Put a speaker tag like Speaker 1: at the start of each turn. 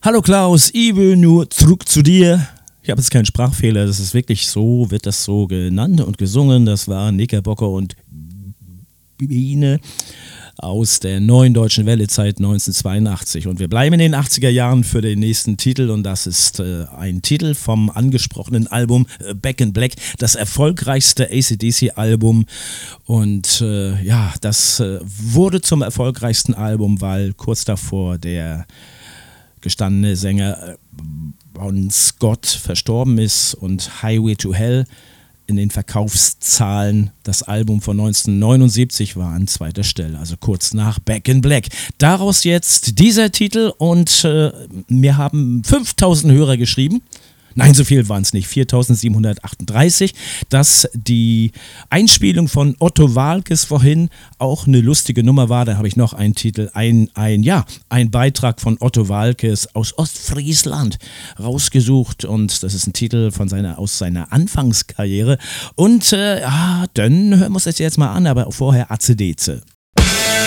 Speaker 1: Hallo Klaus, ich will nur zurück zu dir. Ich habe jetzt keinen Sprachfehler, das ist wirklich so, wird das so genannt und gesungen. Das war Knickerbocker und Biene aus der Neuen Deutschen Welle-Zeit 1982. Und wir bleiben in den 80er Jahren für den nächsten Titel und das ist ein Titel vom angesprochenen Album Back in Black, das erfolgreichste AC/DC-Album. Und das wurde zum erfolgreichsten Album, weil kurz davor der gestandene Sänger Bon Scott verstorben ist und Highway to Hell in den Verkaufszahlen, das Album von 1979 war an zweiter Stelle, also kurz nach Back in Black. Daraus jetzt dieser Titel und mir haben 5000 Hörer geschrieben. Nein, so viel waren es nicht, 4738, dass die Einspielung von Otto Waalkes vorhin auch eine lustige Nummer war. Da habe ich noch einen Titel, ein Beitrag von Otto Waalkes aus Ostfriesland rausgesucht und das ist ein Titel aus seiner Anfangskarriere und dann hören wir uns das jetzt mal an, aber vorher ACDC.